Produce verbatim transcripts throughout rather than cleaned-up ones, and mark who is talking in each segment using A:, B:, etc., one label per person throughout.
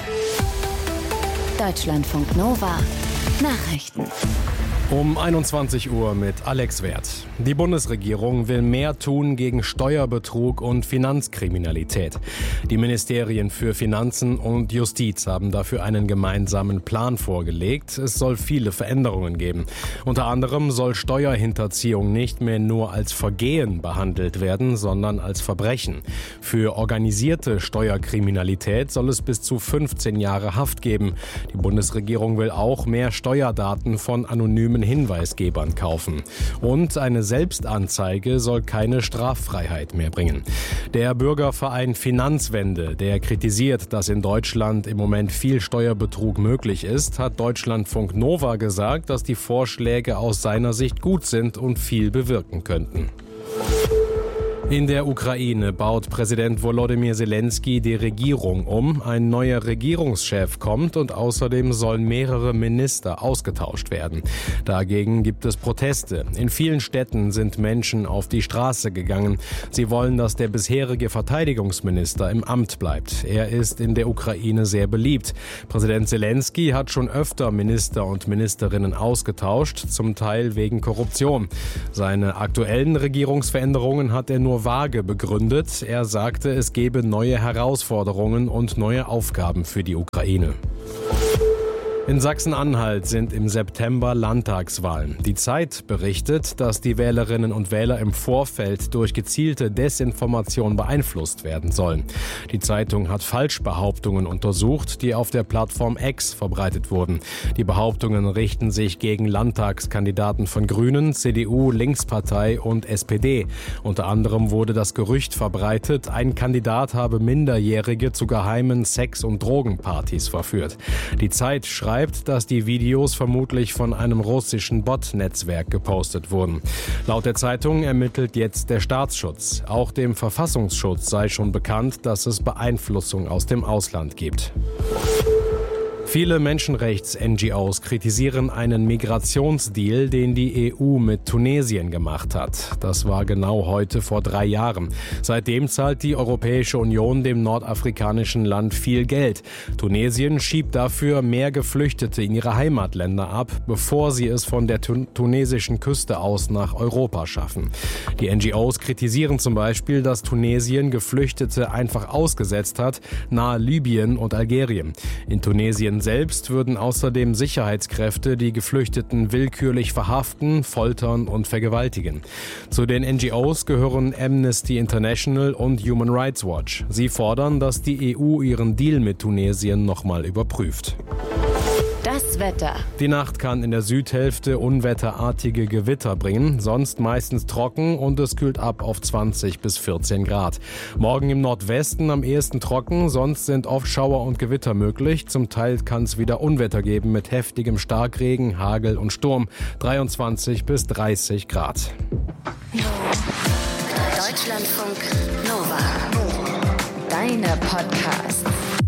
A: Deutschlandfunk Nova Nachrichten.
B: Um einundzwanzig Uhr mit Alex Wert. Die Bundesregierung will mehr tun gegen Steuerbetrug und Finanzkriminalität. Die Ministerien für Finanzen und Justiz haben dafür einen gemeinsamen Plan vorgelegt. Es soll viele Veränderungen geben. Unter anderem soll Steuerhinterziehung nicht mehr nur als Vergehen behandelt werden, sondern als Verbrechen. Für organisierte Steuerkriminalität soll es bis zu fünfzehn Jahre Haft geben. Die Bundesregierung will auch mehr Steuerdaten von anonymen Hinweisgebern kaufen. Und eine Selbstanzeige soll keine Straffreiheit mehr bringen. Der Bürgerverein Finanzwende, der kritisiert, dass in Deutschland im Moment viel Steuerbetrug möglich ist, hat Deutschlandfunk Nova gesagt, dass die Vorschläge aus seiner Sicht gut sind und viel bewirken könnten. In der Ukraine baut Präsident Volodymyr Zelensky die Regierung um. Ein neuer Regierungschef kommt und außerdem sollen mehrere Minister ausgetauscht werden. Dagegen gibt es Proteste. In vielen Städten sind Menschen auf die Straße gegangen. Sie wollen, dass der bisherige Verteidigungsminister im Amt bleibt. Er ist in der Ukraine sehr beliebt. Präsident Zelensky hat schon öfter Minister und Ministerinnen ausgetauscht, zum Teil wegen Korruption. Seine aktuellen Regierungsveränderungen hat er nur vage begründet. Er sagte, es gebe neue Herausforderungen und neue Aufgaben für die Ukraine. In Sachsen-Anhalt sind im September Landtagswahlen. Die Zeit berichtet, dass die Wählerinnen und Wähler im Vorfeld durch gezielte Desinformation beeinflusst werden sollen. Die Zeitung hat Falschbehauptungen untersucht, die auf der Plattform X verbreitet wurden. Die Behauptungen richten sich gegen Landtagskandidaten von Grünen, C D U, Linkspartei und S P D. Unter anderem wurde das Gerücht verbreitet, ein Kandidat habe Minderjährige zu geheimen Sex- und Drogenpartys verführt. Die Zeit schreibt, dass die Videos vermutlich von einem russischen Bot-Netzwerk gepostet wurden. Laut der Zeitung ermittelt jetzt der Staatsschutz. Auch dem Verfassungsschutz sei schon bekannt, dass es Beeinflussung aus dem Ausland gibt. Viele Menschenrechts-N G Os kritisieren einen Migrationsdeal, den die E U mit Tunesien gemacht hat. Das war genau heute vor drei Jahren. Seitdem zahlt die Europäische Union dem nordafrikanischen Land viel Geld. Tunesien schiebt dafür mehr Geflüchtete in ihre Heimatländer ab, bevor sie es von der tun- tunesischen Küste aus nach Europa schaffen. Die N G Os kritisieren zum Beispiel, dass Tunesien Geflüchtete einfach ausgesetzt hat, nahe Libyen und Algerien. In Tunesien selbst würden außerdem Sicherheitskräfte die Geflüchteten willkürlich verhaften, foltern und vergewaltigen. Zu den N G Os gehören Amnesty International und Human Rights Watch. Sie fordern, dass die E U ihren Deal mit Tunesien nochmal überprüft.
A: Das Wetter.
B: Die Nacht kann in der Südhälfte unwetterartige Gewitter bringen, sonst meistens trocken und es kühlt ab auf zwanzig bis vierzehn Grad. Morgen im Nordwesten am ehesten trocken, sonst sind oft Schauer und Gewitter möglich. Zum Teil kann es wieder Unwetter geben mit heftigem Starkregen, Hagel und Sturm. dreiundzwanzig bis dreißig Grad.
A: Deutschlandfunk Nova. Deine Podcasts.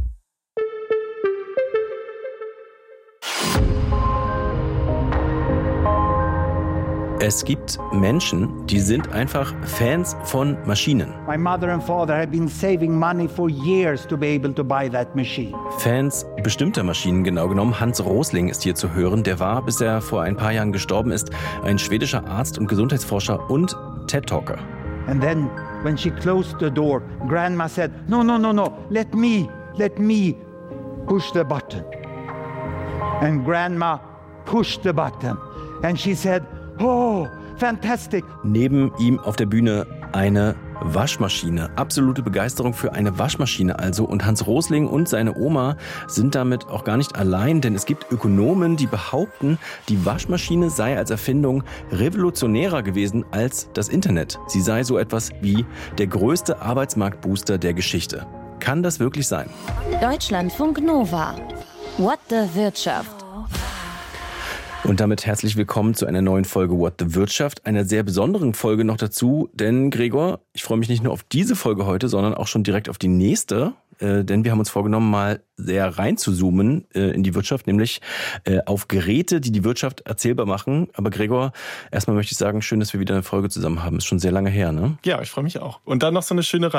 C: Es gibt Menschen, die sind einfach Fans von Maschinen.
D: My mother and father have been saving money for years to be able to buy that machine.
C: Fans bestimmter Maschinen, genau genommen. Hans Rosling ist hier zu hören. Der war, bis er vor ein paar Jahren gestorben ist, ein schwedischer Arzt und Gesundheitsforscher und TED-Talker.
D: And then when she closed the door, Grandma said, no, no, no, no, let me, let me push the button. And Grandma pushed the button. And she said, oh, fantastic.
C: Neben ihm auf der Bühne eine Waschmaschine. Absolute Begeisterung für eine Waschmaschine also. Und Hans Rosling und seine Oma sind damit auch gar nicht allein, denn es gibt Ökonomen, die behaupten, die Waschmaschine sei als Erfindung revolutionärer gewesen als das Internet. Sie sei so etwas wie der größte Arbeitsmarktbooster der Geschichte. Kann das wirklich sein?
A: Deutschlandfunk Nova. What the Wirtschaft.
C: Und damit herzlich willkommen zu einer neuen Folge What the Wirtschaft, einer sehr besonderen Folge noch dazu, denn Gregor, ich freue mich nicht nur auf diese Folge heute, sondern auch schon direkt auf die nächste, äh, denn wir haben uns vorgenommen, mal sehr rein zu zoomen äh, in die Wirtschaft, nämlich äh, auf Geräte, die die Wirtschaft erzählbar machen. Aber Gregor, erstmal möchte ich sagen, schön, dass wir wieder eine Folge zusammen haben. Ist schon sehr lange her, ne?
E: Ja, ich freue mich auch. Und dann noch so eine schöne Reihe.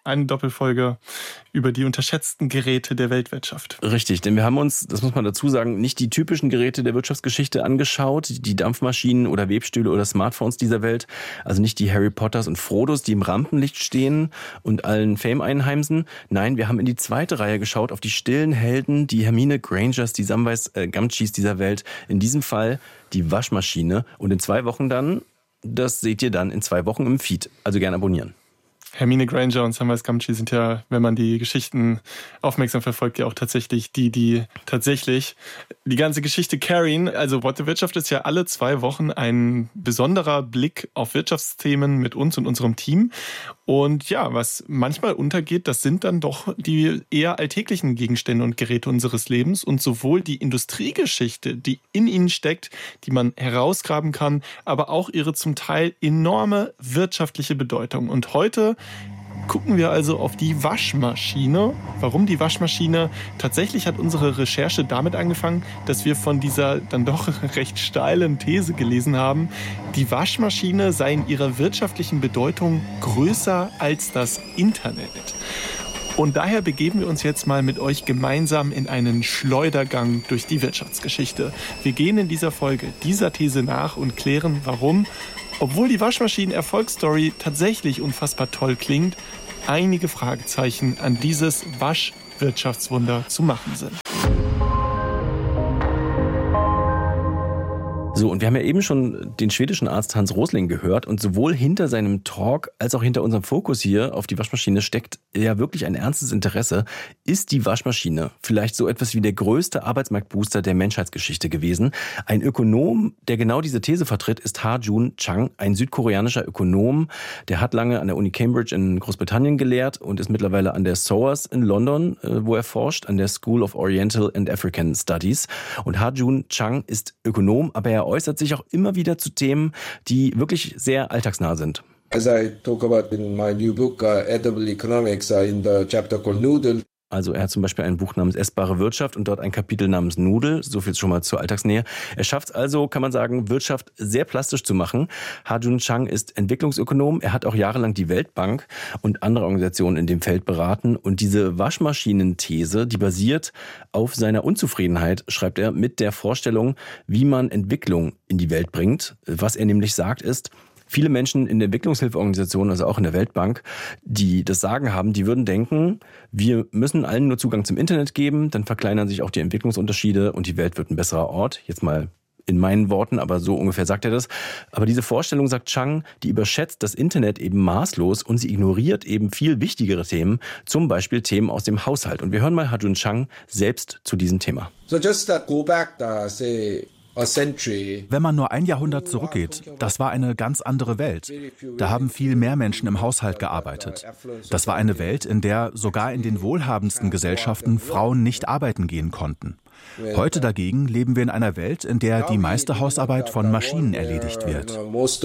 E: eine Doppelfolge über die unterschätzten Geräte der Weltwirtschaft.
C: Richtig, denn wir haben uns, das muss man dazu sagen, nicht die typischen Geräte der Wirtschaftsgeschichte angeschaut, die Dampfmaschinen oder Webstühle oder Smartphones dieser Welt, also nicht die Harry Potters und Frodos, die im Rampenlicht stehen und allen Fame einheimsen. Nein, wir haben in die zweite Reihe geschaut, auf die stillen Helden, die Hermine Grangers, die Samwise äh, Gamgees dieser Welt, in diesem Fall die Waschmaschine. Und in zwei Wochen dann, das seht ihr dann in zwei Wochen im Feed, also gerne abonnieren.
E: Hermine Granger und Samwise Gamgee sind ja, wenn man die Geschichten aufmerksam verfolgt, ja auch tatsächlich die, die tatsächlich die ganze Geschichte carryen. Also What the Wirtschaft ist ja alle zwei Wochen ein besonderer Blick auf Wirtschaftsthemen mit uns und unserem Team. Und ja, was manchmal untergeht, das sind dann doch die eher alltäglichen Gegenstände und Geräte unseres Lebens und sowohl die Industriegeschichte, die in ihnen steckt, die man herausgraben kann, aber auch ihre zum Teil enorme wirtschaftliche Bedeutung. Und heute gucken wir also auf die Waschmaschine. Warum die Waschmaschine? Tatsächlich hat unsere Recherche damit angefangen, dass wir von dieser dann doch recht steilen These gelesen haben, die Waschmaschine sei in ihrer wirtschaftlichen Bedeutung größer als das Internet. Und daher begeben wir uns jetzt mal mit euch gemeinsam in einen Schleudergang durch die Wirtschaftsgeschichte. Wir gehen in dieser Folge dieser These nach und klären, warum, obwohl die Waschmaschinen-Erfolgsstory tatsächlich unfassbar toll klingt, einige Fragezeichen an dieses Waschwirtschaftswunder zu machen sind.
C: So, und wir haben ja eben schon den schwedischen Arzt Hans Rosling gehört und sowohl hinter seinem Talk als auch hinter unserem Fokus hier auf die Waschmaschine steckt ja wirklich ein ernstes Interesse. Ist die Waschmaschine vielleicht so etwas wie der größte Arbeitsmarktbooster der Menschheitsgeschichte gewesen? Ein Ökonom, der genau diese These vertritt, ist Ha-Joon Chang, ein südkoreanischer Ökonom. Der hat lange an der Uni Cambridge in Großbritannien gelehrt und ist mittlerweile an der S O A S in London, wo er forscht, an der School of Oriental and African Studies. Und Ha-Joon Chang ist Ökonom, aber er äußert sich auch immer wieder zu Themen, die wirklich sehr alltagsnah sind.
F: As I talk about in my new book, uh, Edible Economics, uh, in the chapter called Noodle.
C: Also er hat zum Beispiel ein Buch namens Essbare Wirtschaft und dort ein Kapitel namens Nudel, so viel schon mal zur Alltagsnähe. Er schafft es also, kann man sagen, Wirtschaft sehr plastisch zu machen. Ha-Joon Chang ist Entwicklungsökonom, er hat auch jahrelang die Weltbank und andere Organisationen in dem Feld beraten. Und diese Waschmaschinenthese, die basiert auf seiner Unzufriedenheit, schreibt er, mit der Vorstellung, wie man Entwicklung in die Welt bringt. Was er nämlich sagt ist, viele Menschen in der Entwicklungshilfeorganisation, also auch in der Weltbank, die das Sagen haben, die würden denken, wir müssen allen nur Zugang zum Internet geben, dann verkleinern sich auch die Entwicklungsunterschiede und die Welt wird ein besserer Ort. Jetzt mal in meinen Worten, aber so ungefähr sagt er das. Aber diese Vorstellung, sagt Chang, die überschätzt das Internet eben maßlos und sie ignoriert eben viel wichtigere Themen, zum Beispiel Themen aus dem Haushalt. Und wir hören mal Ha-Joon Chang selbst zu diesem Thema.
F: So just uh, go back, uh, say
G: Wenn man nur ein Jahrhundert zurückgeht, das war eine ganz andere Welt. Da haben viel mehr Menschen im Haushalt gearbeitet. Das war eine Welt, in der sogar in den wohlhabendsten Gesellschaften Frauen nicht arbeiten gehen konnten. Heute dagegen leben wir in einer Welt, in der die meiste Hausarbeit von Maschinen erledigt wird.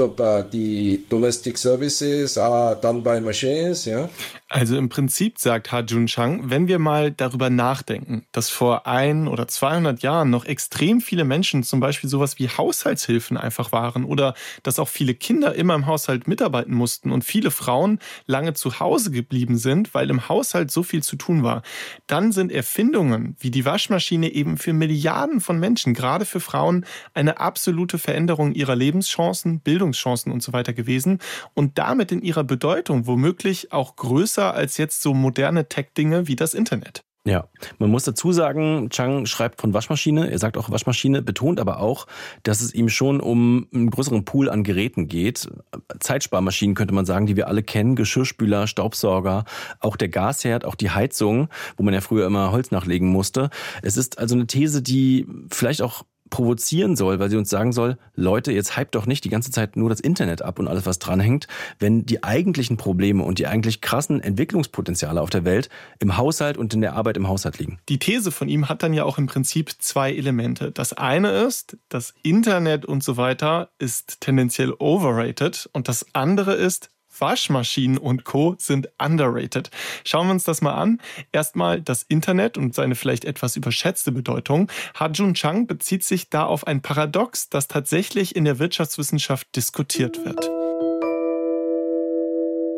E: Also im Prinzip sagt Ha-Joon Chang, wenn wir mal darüber nachdenken, dass vor ein oder zweihundert Jahren noch extrem viele Menschen zum Beispiel sowas wie Haushaltshilfen einfach waren oder dass auch viele Kinder immer im Haushalt mitarbeiten mussten und viele Frauen lange zu Hause geblieben sind, weil im Haushalt so viel zu tun war, dann sind Erfindungen wie die Waschmaschine eben für Milliarden von Menschen, gerade für Frauen, eine absolute Veränderung ihrer Lebenschancen, Bildungschancen und so weiter gewesen und damit in ihrer Bedeutung womöglich auch größer als jetzt so moderne Tech-Dinge wie das Internet.
C: Ja, man muss dazu sagen, Chang schreibt von Waschmaschine, er sagt auch Waschmaschine, betont aber auch, dass es ihm schon um einen größeren Pool an Geräten geht. Zeitsparmaschinen könnte man sagen, die wir alle kennen, Geschirrspüler, Staubsauger, auch der Gasherd, auch die Heizung, wo man ja früher immer Holz nachlegen musste. Es ist also eine These, die vielleicht auch provozieren soll, weil sie uns sagen soll, Leute, jetzt hypt doch nicht die ganze Zeit nur das Internet ab und alles, was dranhängt, wenn die eigentlichen Probleme und die eigentlich krassen Entwicklungspotenziale auf der Welt im Haushalt und in der Arbeit im Haushalt liegen.
E: Die These von ihm hat dann ja auch im Prinzip zwei Elemente. Das eine ist, das Internet und so weiter ist tendenziell overrated und das andere ist, Waschmaschinen und Co. sind underrated. Schauen wir uns das mal an. Erstmal das Internet und seine vielleicht etwas überschätzte Bedeutung. Ha-Joon Chang bezieht sich da auf ein Paradox, das tatsächlich in der Wirtschaftswissenschaft diskutiert wird.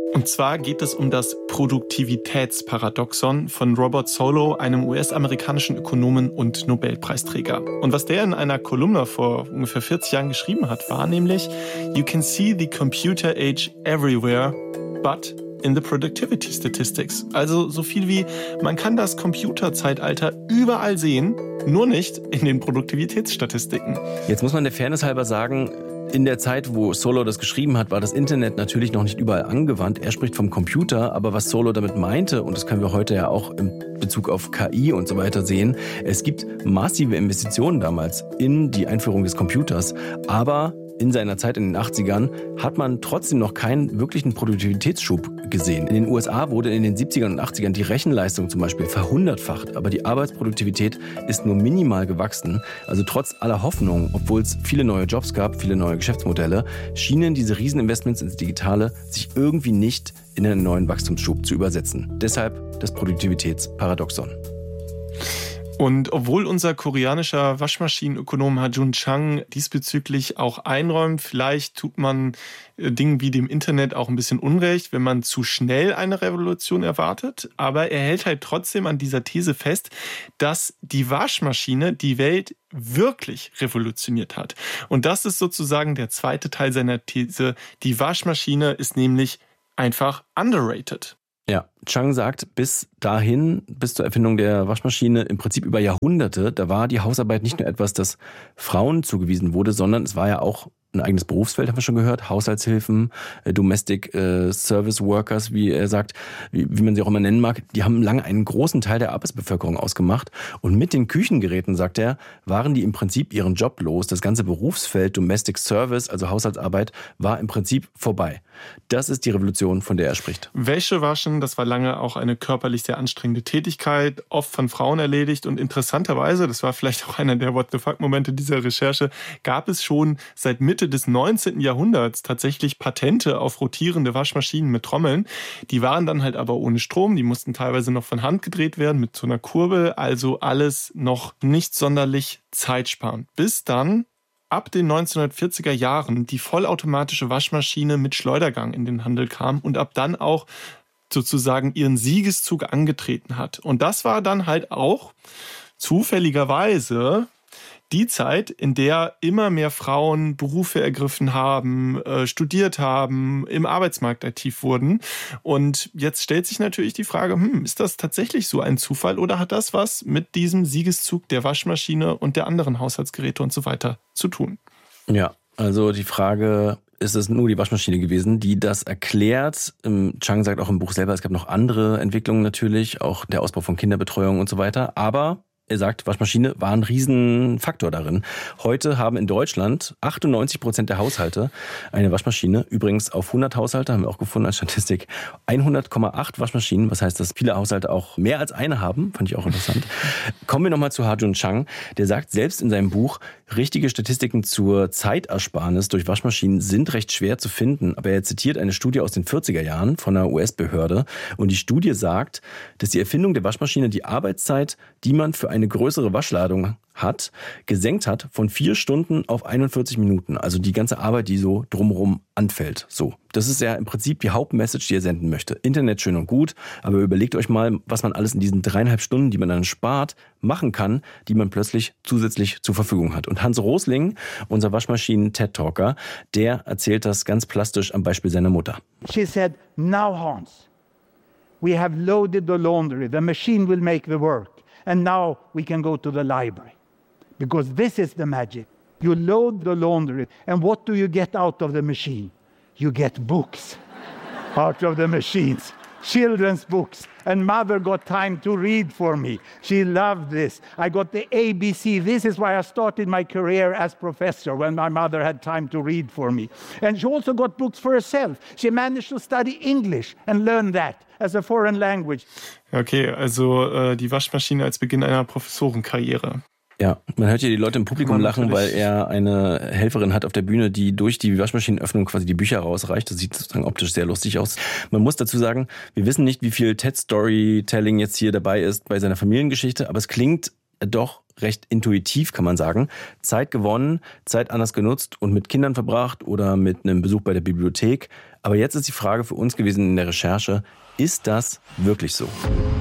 E: Und zwar geht es um das Produktivitätsparadoxon von Robert Solow, einem U S-amerikanischen Ökonomen und Nobelpreisträger. Und was der in einer Kolumne vor ungefähr vierzig Jahren geschrieben hat, war nämlich: You can see the computer age everywhere, but in the productivity statistics. Also so viel wie, man kann das Computerzeitalter überall sehen, nur nicht in den Produktivitätsstatistiken.
C: Jetzt muss man der Fairness halber sagen, in der Zeit, wo Solow das geschrieben hat, war das Internet natürlich noch nicht überall angewandt. Er spricht vom Computer, aber was Solow damit meinte, und das können wir heute ja auch im Bezug auf K I und so weiter sehen, es gibt massive Investitionen damals in die Einführung des Computers, aber in seiner Zeit in den achtzigern hat man trotzdem noch keinen wirklichen Produktivitätsschub gesehen. In den U S A wurde in den siebzigern und achtzigern die Rechenleistung zum Beispiel verhundertfacht, aber die Arbeitsproduktivität ist nur minimal gewachsen. Also trotz aller Hoffnung, obwohl es viele neue Jobs gab, viele neue Geschäftsmodelle, schienen diese Rieseninvestments ins Digitale sich irgendwie nicht in einen neuen Wachstumsschub zu übersetzen. Deshalb das Produktivitätsparadoxon.
E: Und obwohl unser koreanischer Waschmaschinenökonom Ha-Joon Chang diesbezüglich auch einräumt, vielleicht tut man Dingen wie dem Internet auch ein bisschen Unrecht, wenn man zu schnell eine Revolution erwartet. Aber er hält halt trotzdem an dieser These fest, dass die Waschmaschine die Welt wirklich revolutioniert hat. Und das ist sozusagen der zweite Teil seiner These. Die Waschmaschine ist nämlich einfach underrated.
C: Ja, Chang sagt, bis dahin, bis zur Erfindung der Waschmaschine, im Prinzip über Jahrhunderte, da war die Hausarbeit nicht nur etwas, das Frauen zugewiesen wurde, sondern es war ja auch ein eigenes Berufsfeld, haben wir schon gehört, Haushaltshilfen, Domestic äh, Service Workers, wie er sagt, wie, wie man sie auch immer nennen mag, die haben lange einen großen Teil der Arbeitsbevölkerung ausgemacht. Und mit den Küchengeräten, sagt er, waren die im Prinzip ihren Job los. Das ganze Berufsfeld Domestic Service, also Haushaltsarbeit, war im Prinzip vorbei. Das ist die Revolution, von der er spricht.
E: Wäsche waschen, das war lange auch eine körperlich sehr anstrengende Tätigkeit, oft von Frauen erledigt. Und interessanterweise, das war vielleicht auch einer der What-the-fuck-Momente dieser Recherche, gab es schon seit Mitte des neunzehnten Jahrhunderts tatsächlich Patente auf rotierende Waschmaschinen mit Trommeln. Die waren dann halt aber ohne Strom, die mussten teilweise noch von Hand gedreht werden mit so einer Kurbel, also alles noch nicht sonderlich zeitsparend. Bis dann ab den neunzehnhundertvierziger Jahren die vollautomatische Waschmaschine mit Schleudergang in den Handel kam und ab dann auch sozusagen ihren Siegeszug angetreten hat. Und das war dann halt auch zufälligerweise die Zeit, in der immer mehr Frauen Berufe ergriffen haben, äh, studiert haben, im Arbeitsmarkt aktiv wurden. Und jetzt stellt sich natürlich die Frage, hm, ist das tatsächlich so ein Zufall oder hat das was mit diesem Siegeszug der Waschmaschine und der anderen Haushaltsgeräte und so weiter zu tun?
C: Ja, also die Frage, ist es nur die Waschmaschine gewesen, die das erklärt? Chang sagt auch im Buch selber, es gab noch andere Entwicklungen natürlich, auch der Ausbau von Kinderbetreuung und so weiter, aber er sagt, Waschmaschine war ein Riesenfaktor darin. Heute haben in Deutschland achtundneunzig Prozent der Haushalte eine Waschmaschine. Übrigens auf hundert Haushalte, haben wir auch gefunden als Statistik, hundert Komma acht Waschmaschinen. Was heißt, dass viele Haushalte auch mehr als eine haben. Fand ich auch interessant. Kommen wir nochmal zu Ha-Joon Chang. Der sagt selbst in seinem Buch, richtige Statistiken zur Zeitersparnis durch Waschmaschinen sind recht schwer zu finden. Aber er zitiert eine Studie aus den vierziger Jahren von einer U S-Behörde. Und die Studie sagt, dass die Erfindung der Waschmaschine die Arbeitszeit, die man für eine größere Waschladung hat, gesenkt hat von vier Stunden auf einundvierzig Minuten. Also die ganze Arbeit, die so drumherum anfällt. So, das ist ja im Prinzip die Hauptmessage, die er senden möchte. Internet schön und gut, aber überlegt euch mal, was man alles in diesen dreieinhalb Stunden, die man dann spart, machen kann, die man plötzlich zusätzlich zur Verfügung hat. Und Hans Rosling, unser Waschmaschinen-TED-Talker, der erzählt das ganz plastisch am Beispiel seiner Mutter.
D: She said, now Hans, we have loaded the laundry. The machine will make the work. And now we can go to the library. Because this is the magic. You load the laundry, and what do you get out of the machine? You get books out of the machines. Children's books. And mother got time to read for me. She loved this. I got the A B C. This is why I started my career as professor, when my mother had time to read for me. And she also got books for herself. She managed to study English and learn that as a foreign language.
E: Okay, also äh, die Waschmaschine als Beginn einer Professorenkarriere.
C: Ja, man hört hier die Leute im Publikum lachen, weil er eine Helferin hat auf der Bühne, die durch die Waschmaschinenöffnung quasi die Bücher rausreicht. Das sieht sozusagen optisch sehr lustig aus. Man muss dazu sagen, wir wissen nicht, wie viel TED-Storytelling jetzt hier dabei ist bei seiner Familiengeschichte, aber es klingt doch recht intuitiv, kann man sagen. Zeit gewonnen, Zeit anders genutzt und mit Kindern verbracht oder mit einem Besuch bei der Bibliothek. Aber jetzt ist die Frage für uns gewesen in der Recherche, ist das wirklich so?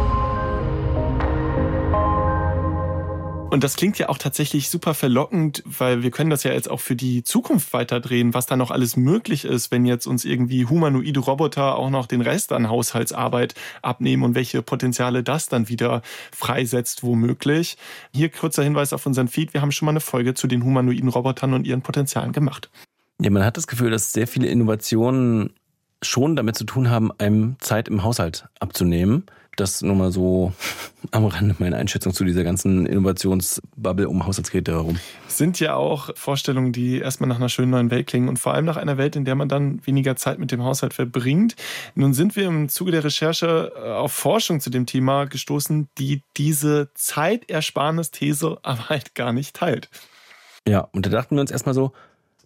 E: Und das klingt ja auch tatsächlich super verlockend, weil wir können das ja jetzt auch für die Zukunft weiterdrehen, was da noch alles möglich ist, wenn jetzt uns irgendwie humanoide Roboter auch noch den Rest an Haushaltsarbeit abnehmen und welche Potenziale das dann wieder freisetzt womöglich. Hier kurzer Hinweis auf unseren Feed, wir haben schon mal eine Folge zu den humanoiden Robotern und ihren Potenzialen gemacht.
C: Ja, man hat das Gefühl, dass sehr viele Innovationen schon damit zu tun haben, einem Zeit im Haushalt abzunehmen. Das nur mal so am Rande meine Einschätzung zu dieser ganzen Innovationsbubble um Haushaltsgeräte herum.
E: Sind ja auch Vorstellungen, die erstmal nach einer schönen neuen Welt klingen und vor allem nach einer Welt, in der man dann weniger Zeit mit dem Haushalt verbringt. Nun sind wir im Zuge der Recherche auf Forschung zu dem Thema gestoßen, die diese Zeitersparnis-These aber halt gar nicht teilt.
C: Ja, und da dachten wir uns erstmal so,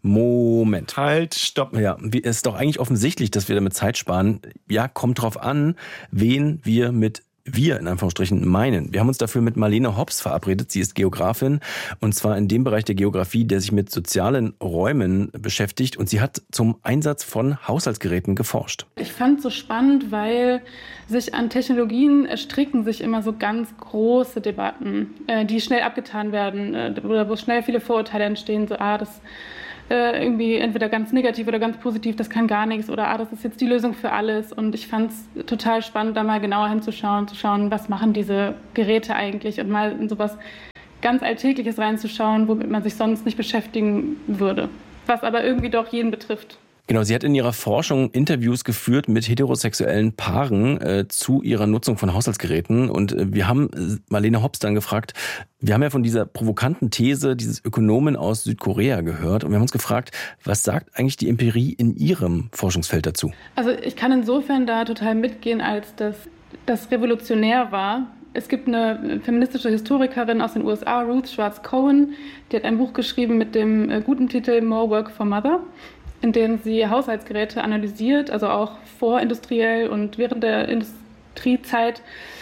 C: Moment.
E: Halt, stopp.
C: Ja, es ist doch eigentlich offensichtlich, dass wir damit Zeit sparen. Ja, kommt drauf an, wen wir mit wir in Anführungsstrichen meinen. Wir haben uns dafür mit Marlene Hobbs verabredet. Sie ist Geografin und zwar in dem Bereich der Geografie, der sich mit sozialen Räumen beschäftigt und sie hat zum Einsatz von Haushaltsgeräten geforscht.
H: Ich fand es so spannend, weil sich an Technologien erstricken sich immer so ganz große Debatten, die schnell abgetan werden oder wo schnell viele Vorurteile entstehen, so ah, das irgendwie entweder ganz negativ oder ganz positiv, das kann gar nichts oder ah, das ist jetzt die Lösung für alles. Und ich fand es total spannend, da mal genauer hinzuschauen, zu schauen, was machen diese Geräte eigentlich und mal in sowas ganz Alltägliches reinzuschauen, womit man sich sonst nicht beschäftigen würde, was aber irgendwie doch jeden betrifft.
C: Genau, sie hat in ihrer Forschung Interviews geführt mit heterosexuellen Paaren äh, zu ihrer Nutzung von Haushaltsgeräten. Und äh, wir haben äh, Marlene Hobbs dann gefragt, wir haben ja von dieser provokanten These dieses Ökonomen aus Südkorea gehört. Und wir haben uns gefragt, was sagt eigentlich die Empirie in ihrem Forschungsfeld dazu?
H: Also ich kann insofern da total mitgehen, als dass das revolutionär war. Es gibt eine feministische Historikerin aus den U S A, Ruth Schwartz-Cohen, die hat ein Buch geschrieben mit dem äh, guten Titel More Work for Mother, in denen sie Haushaltsgeräte analysiert, also auch vorindustriell und während der Industriezeit.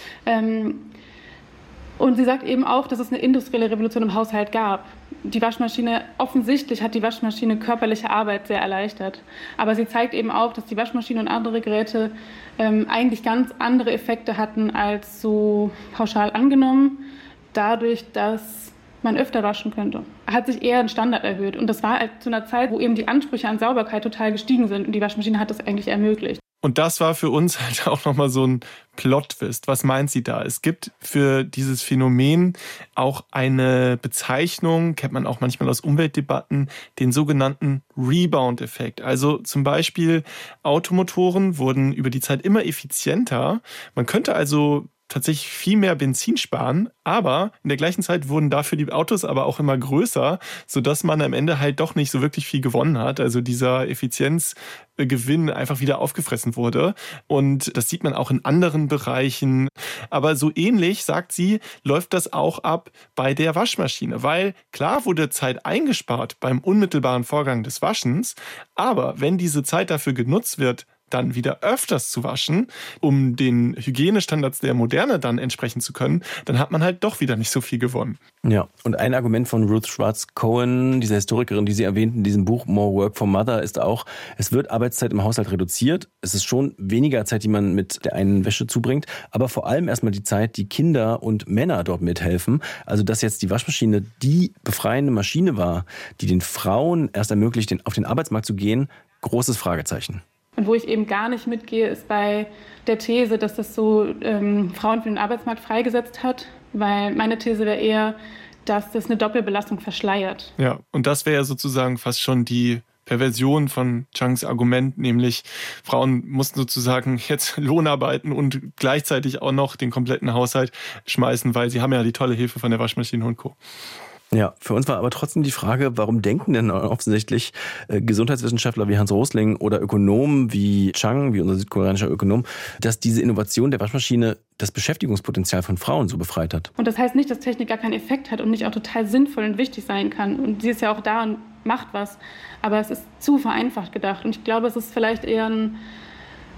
H: Und sie sagt eben auch, dass es eine industrielle Revolution im Haushalt gab. Die Waschmaschine, offensichtlich hat die Waschmaschine körperliche Arbeit sehr erleichtert. Aber sie zeigt eben auch, dass die Waschmaschine und andere Geräte eigentlich ganz andere Effekte hatten als so pauschal angenommen, dadurch, dass man öfter waschen könnte. Hat sich eher ein Standard erhöht. Und das war halt zu einer Zeit, wo eben die Ansprüche an Sauberkeit total gestiegen sind. Und die Waschmaschine hat das eigentlich ermöglicht.
E: Und das war für uns halt auch nochmal so ein Plot-Twist. Was meint sie da? Es gibt für dieses Phänomen auch eine Bezeichnung, kennt man auch manchmal aus Umweltdebatten, den sogenannten Rebound-Effekt. Also zum Beispiel Automotoren wurden über die Zeit immer effizienter. Man könnte also tatsächlich viel mehr Benzin sparen, aber in der gleichen Zeit wurden dafür die Autos aber auch immer größer, sodass man am Ende halt doch nicht so wirklich viel gewonnen hat. Also dieser Effizienzgewinn einfach wieder aufgefressen wurde. Und das sieht man auch in anderen Bereichen. Aber so ähnlich, sagt sie, läuft das auch ab bei der Waschmaschine. Weil klar wurde Zeit eingespart beim unmittelbaren Vorgang des Waschens, aber wenn diese Zeit dafür genutzt wird, dann wieder öfters zu waschen, um den Hygienestandards der Moderne dann entsprechen zu können, dann hat man halt doch wieder nicht so viel gewonnen.
C: Ja, und ein Argument von Ruth Schwartz-Cohen, dieser Historikerin, die Sie erwähnten in diesem Buch More Work for Mother, ist auch, es wird Arbeitszeit im Haushalt reduziert. Es ist schon weniger Zeit, die man mit der einen Wäsche zubringt, aber vor allem erstmal die Zeit, die Kinder und Männer dort mithelfen. Also dass jetzt die Waschmaschine die befreiende Maschine war, die den Frauen erst ermöglicht, auf den Arbeitsmarkt zu gehen, großes Fragezeichen.
H: Und wo ich eben gar nicht mitgehe, ist bei der These, dass das so ähm, Frauen für den Arbeitsmarkt freigesetzt hat. Weil meine These wäre eher, dass das eine Doppelbelastung verschleiert.
E: Ja, und das wäre ja sozusagen fast schon die Perversion von Changs Argument, nämlich Frauen mussten sozusagen jetzt Lohn arbeiten und gleichzeitig auch noch den kompletten Haushalt schmeißen, weil sie haben ja die tolle Hilfe von der Waschmaschine und Co.
C: Ja, für uns war aber trotzdem die Frage, warum denken denn offensichtlich äh, Gesundheitswissenschaftler wie Hans Rosling oder Ökonomen wie Chang, wie unser südkoreanischer Ökonom, dass diese Innovation der Waschmaschine das Beschäftigungspotenzial von Frauen so befreit hat.
H: Und das heißt nicht, dass Technik gar keinen Effekt hat und nicht auch total sinnvoll und wichtig sein kann. Und sie ist ja auch da und macht was. Aber es ist zu vereinfacht gedacht. Und ich glaube, es ist vielleicht eher ein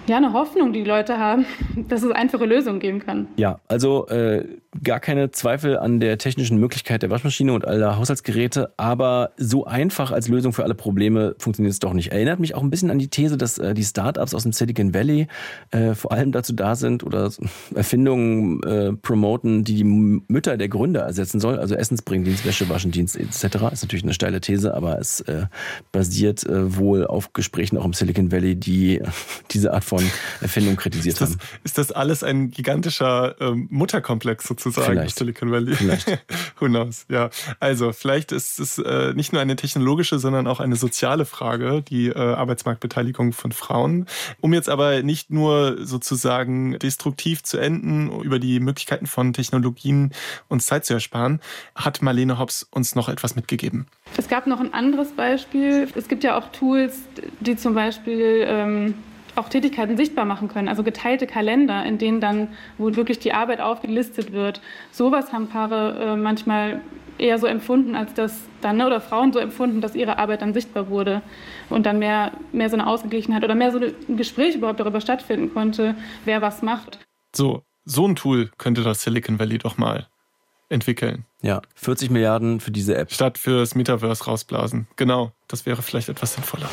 H: Ja, eine Hoffnung, die die Leute haben, dass es einfache Lösungen geben kann.
C: Ja, also äh, gar keine Zweifel an der technischen Möglichkeit der Waschmaschine und aller Haushaltsgeräte, aber so einfach als Lösung für alle Probleme funktioniert es doch nicht. Erinnert mich auch ein bisschen an die These, dass äh, die Startups aus dem Silicon Valley äh, vor allem dazu da sind oder Erfindungen äh, promoten, die die Mütter der Gründer ersetzen soll, also Essensbringdienst, Wäschewaschendienst et cetera. Ist natürlich eine steile These, aber es äh, basiert äh, wohl auf Gesprächen auch im Silicon Valley, die diese Art von Erfindung kritisiert
E: ist das,
C: haben.
E: Ist das alles ein gigantischer ähm, Mutterkomplex sozusagen?
C: Vielleicht.
E: Silicon Valley?
C: Vielleicht.
E: Who knows? Ja. Also vielleicht ist es äh, nicht nur eine technologische, sondern auch eine soziale Frage, die äh, Arbeitsmarktbeteiligung von Frauen. Um jetzt aber nicht nur sozusagen destruktiv zu enden, über die Möglichkeiten von Technologien uns Zeit zu ersparen, hat Marlene Hobbs uns noch etwas mitgegeben.
H: Es gab noch ein anderes Beispiel. Es gibt ja auch Tools, die zum Beispiel ähm, auch Tätigkeiten sichtbar machen können, also geteilte Kalender, in denen dann, wo wirklich die Arbeit aufgelistet wird. Sowas haben Paare äh, manchmal eher so empfunden, als dass dann, ne, oder Frauen so empfunden, dass ihre Arbeit dann sichtbar wurde und dann mehr, mehr so eine Ausgeglichenheit oder mehr so ein Gespräch überhaupt darüber stattfinden konnte, wer was macht.
E: So, so ein Tool könnte das Silicon Valley doch mal entwickeln.
C: Ja, vierzig Milliarden für diese App.
E: Statt fürs Metaverse rausblasen. Genau, das wäre vielleicht etwas sinnvoller.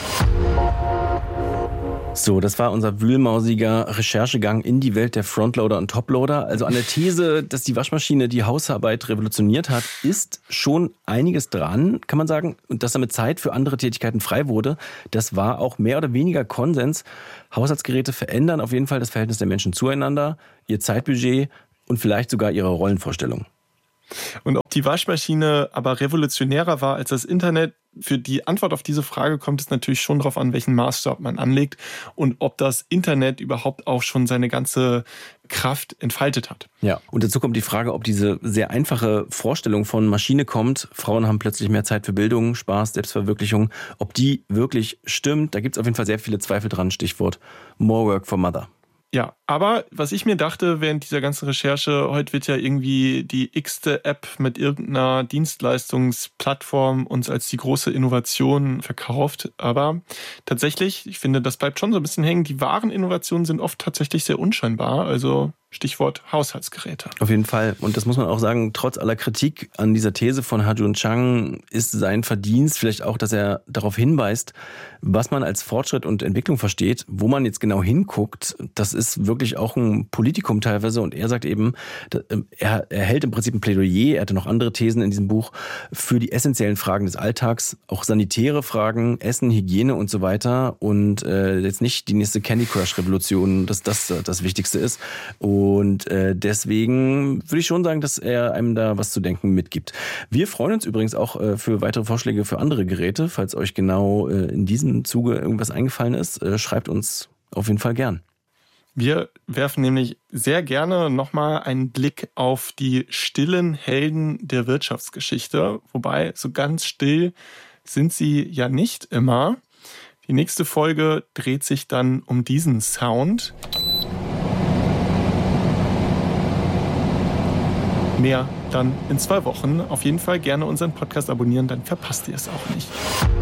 C: So, das war unser wühlmausiger Recherchegang in die Welt der Frontloader und Toploader. Also an der These, dass die Waschmaschine die Hausarbeit revolutioniert hat, ist schon einiges dran, kann man sagen. Und dass damit Zeit für andere Tätigkeiten frei wurde, das war auch mehr oder weniger Konsens. Haushaltsgeräte verändern auf jeden Fall das Verhältnis der Menschen zueinander, ihr Zeitbudget und vielleicht sogar ihre Rollenvorstellung.
E: Und ob die Waschmaschine aber revolutionärer war als das Internet, für die Antwort auf diese Frage kommt es natürlich schon darauf an, welchen Maßstab man anlegt und ob das Internet überhaupt auch schon seine ganze Kraft entfaltet hat.
C: Ja, und dazu kommt die Frage, ob diese sehr einfache Vorstellung von Maschine kommt, Frauen haben plötzlich mehr Zeit für Bildung, Spaß, Selbstverwirklichung, ob die wirklich stimmt. Da gibt es auf jeden Fall sehr viele Zweifel dran, Stichwort More Work for Mother.
E: Ja, aber was ich mir dachte während dieser ganzen Recherche, heute wird ja irgendwie die x-te App mit irgendeiner Dienstleistungsplattform uns als die große Innovation verkauft. Aber tatsächlich, ich finde, das bleibt schon so ein bisschen hängen. Die wahren Innovationen sind oft tatsächlich sehr unscheinbar. Also Stichwort Haushaltsgeräte.
C: Auf jeden Fall. Und das muss man auch sagen, trotz aller Kritik an dieser These von Ha-Joon Chang ist sein Verdienst vielleicht auch, dass er darauf hinweist, was man als Fortschritt und Entwicklung versteht, wo man jetzt genau hinguckt. Das ist wirklich auch ein Politikum teilweise. Und er sagt eben, er, er hält im Prinzip ein Plädoyer, er hatte noch andere Thesen in diesem Buch, für die essentiellen Fragen des Alltags, auch sanitäre Fragen, Essen, Hygiene und so weiter. Und äh, jetzt nicht die nächste Candy Crush-Revolution, dass das das Wichtigste ist. Und Und äh, deswegen würde ich schon sagen, dass er einem da was zu denken mitgibt. Wir freuen uns übrigens auch äh, für weitere Vorschläge für andere Geräte. Falls euch genau äh, in diesem Zuge irgendwas eingefallen ist, äh, schreibt uns auf jeden Fall gern.
E: Wir werfen nämlich sehr gerne nochmal einen Blick auf die stillen Helden der Wirtschaftsgeschichte. Wobei, so ganz still sind sie ja nicht immer. Die nächste Folge dreht sich dann um diesen Sound. Mehr dann in zwei Wochen. Auf jeden Fall gerne unseren Podcast abonnieren, dann verpasst ihr es auch nicht.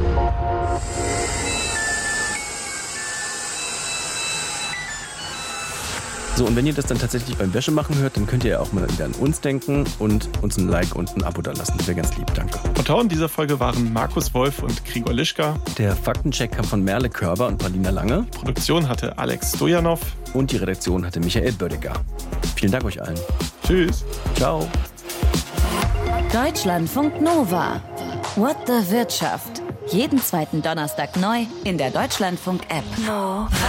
C: So, und wenn ihr das dann tatsächlich beim Wäschemachen hört, dann könnt ihr ja auch mal wieder an uns denken und uns ein Like und ein Abo da lassen. Das wäre ganz lieb, danke.
E: Autoren dieser Folge waren Markus Wolf und Gregor Lischka.
C: Der Faktencheck kam von Merle Körber und Paulina Lange.
E: Die Produktion hatte Alex Stojanov.
C: Und die Redaktion hatte Michael Bödecker. Vielen Dank euch allen.
E: Tschüss.
C: Ciao.
A: Deutschlandfunk Nova. What the Wirtschaft. Jeden zweiten Donnerstag neu in der Deutschlandfunk-App. Nova.